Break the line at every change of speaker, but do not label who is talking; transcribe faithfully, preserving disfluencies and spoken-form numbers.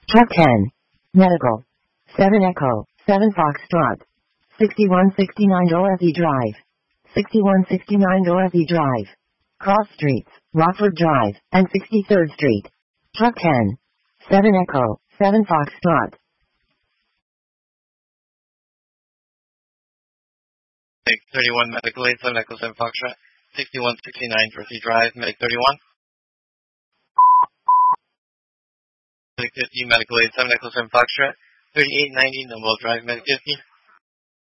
Truck ten. Medical. seven Echo, seven Foxtrot. sixty-one sixty-nine Dorothy Drive. sixty-one sixty-nine Dorothy Drive. Cross Streets, Rockford Drive, and sixty-third Street. Truck ten. seven Echo, seven Foxtrot.
Medic thirty-one, Medical eight, seven Echo, seven Foxtrot. sixty-one sixty-nine Dorothy Drive, Medic thirty-one. Medic fifty, Medical eight, seven Echo, seven Foxtrot. thirty-eight ninety Noble Drive, Medic fifty.